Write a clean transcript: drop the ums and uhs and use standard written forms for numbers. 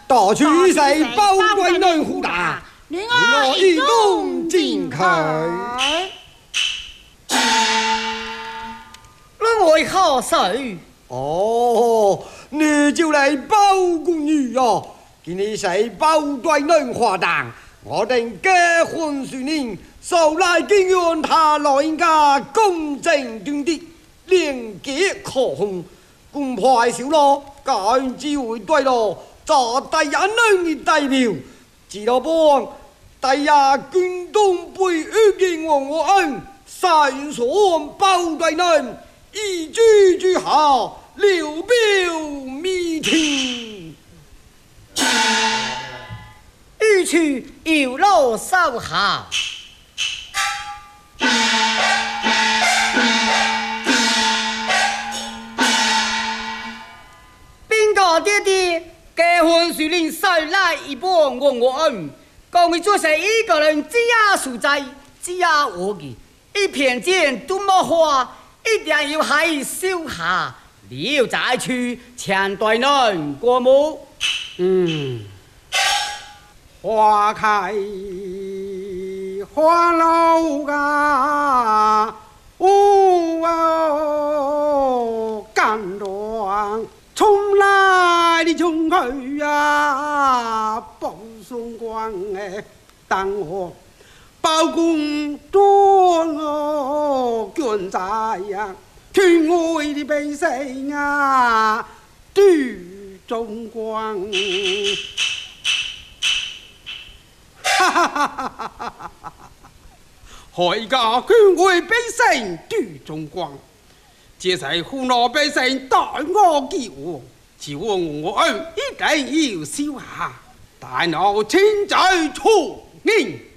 大取谁包贵能虎大， 令我一动尽开。 论为何事？ 哦，你就来包公女哦，今日谁包贵能华当，我等结婚顺利，受来金元他老人家公正端的，廉洁可控，公派小咯，干机会对咯，做第一人的代表，知道不？第一军东北遇见我恩，三所包贵能。一句句好，留表密听。 欲去有路收下。兵哥爹爹，结婚时令受来一般我恩，讲你做成一个人只呀所在，只呀我的，一片剑都没花。一定要喺烧下，了再去前代人过目。 花开花落啊，甘暖从来的冲去啊，报送光哎，当我。包公多我捐在呀，天外的百姓啊，对中光，哈哈哈哈哈哈！海家天外百姓对中光，这是胡闹百姓待我叫，只我恩一定要消下，大闹千载出名。